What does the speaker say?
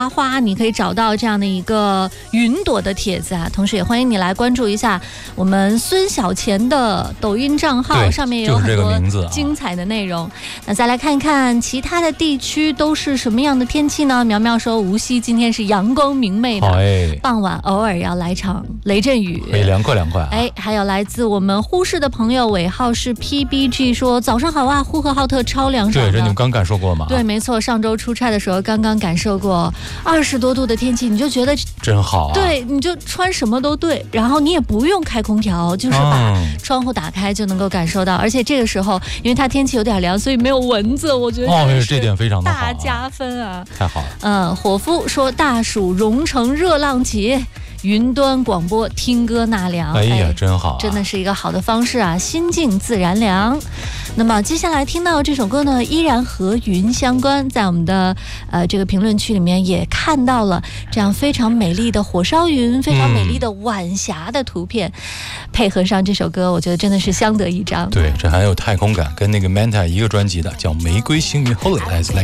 花，你可以找到这样的一个云朵的帖子啊，同时也欢迎你来关注一下我们孙小钱的抖音账号，上面也有很多精彩的内容。那再来看一看其他的地区都是什么样的天气呢？苗苗说无锡今天是阳光明媚的，傍晚偶尔要来场雷阵雨， 可以凉快凉快。 还有来自我们呼市的朋友尾号是 PBG 说早上好啊，呼和浩特超凉爽的。 对，这你们刚感受过吗？ 对，没错，上周出差的时候刚刚感受过20多度的天气，你就觉得真好啊。 对，你就穿什么都对，然后你也不用开空调，就是把窗户打开就能够感受到。而且这个时候因为它天气有点凉，所以没有蚊子，我觉得这点非常的好， 大加分啊， 太好了。 伙夫说大暑蓉城热浪节，云端广播听歌纳凉。 哎呀，真好， 真的是一个好的方式啊，心静自然凉。那么接下来听到这首歌呢，依然和云相关，在我们的这个评论区里面也看到了这样非常美丽的火烧云，非常美丽的晚霞的图片，配合上这首歌，我觉得真的是相得益彰。 对，这还有太空感，跟那个 Manta 一个专辑的，叫《玫瑰星云 Holidays》。